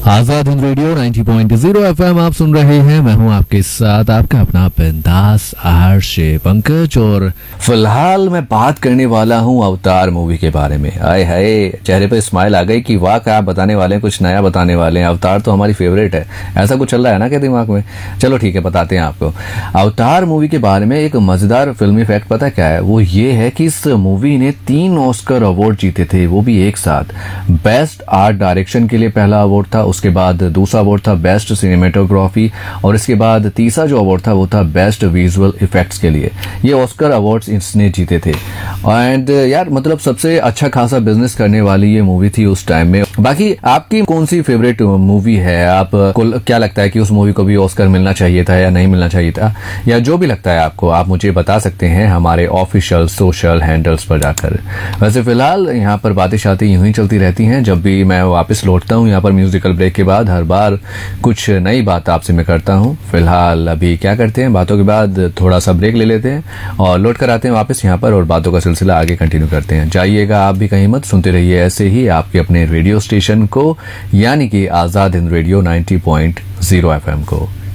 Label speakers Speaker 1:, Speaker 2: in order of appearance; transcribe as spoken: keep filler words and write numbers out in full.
Speaker 1: Azad Hind radio नब्बे point zero FM आप सुन रहे हैं। मैं हूं आपके साथ आपका अपना बिंदास आरशे पंकज, और फिलहाल मैं बात करने वाला हूं अवतार मूवी के बारे में। आए हाय, चेहरे पे स्माइल आ गई कि वाह क्या आप बताने वाले हैं, कुछ नया बताने वाले हैं। अवतार तो हमारी फेवरेट है, ऐसा कुछ चल रहा है ना क्या दिमाग में? चलो ठीक है, बताते हैं आपको अवतार मूवी के बारे में। एक मजेदार फिल्मी फैक्ट पता क्या है? वो ये है कि इस मूवी ने तीन ऑस्कर अवार्ड जीते थे, वो भी एक साथ। बेस्ट आर्ट डायरेक्शन के लिए पहला अवार्ड था, उसके बाद दूसरा अवार्ड था बेस्ट सिनेमेटोग्राफी, और इसके बाद तीसरा जो अवार्ड था वो था बेस्ट विजुअल इफेक्ट्स के लिए। ये ऑस्कर अवार्ड्स इसने जीते थे। एंड यार मतलब सबसे अच्छा खासा बिजनेस करने वाली ये मूवी थी उस टाइम में। बाकी आपकी कौन सी फेवरेट मूवी है? आपको क्या लगता है कि उस मूवी को भी ऑस्कर मिलना चाहिए था या नहीं मिलना चाहिए था, या जो भी लगता है आपको, आप मुझे बता सकते हैं हमारे ऑफिशियल सोशल हैंडल्स पर जाकर। वैसे फिलहाल यहाँ पर बातें शातें यूं ही चलती रहती हैं। जब भी मैं वापस लौटता हूँ यहाँ पर म्यूजिकल ब्रेक के बाद, हर बार कुछ नई बात आपसे मैं करता हूँ। फिलहाल अभी क्या करते हैं, बातों के बाद थोड़ा सा ब्रेक ले लेते हैं और लौट कर आते हैं वापस यहाँ पर, और बातों का सिलसिला आगे कंटिन्यू करते हैं। जाइएगा आप भी कहीं मत, सुनते रहिए ऐसे ही आपके अपने रेडियो स्टेशन को, यानी कि आजाद हिंद रेडियो नब्बे पॉइंट ज़ीरो एफएम को।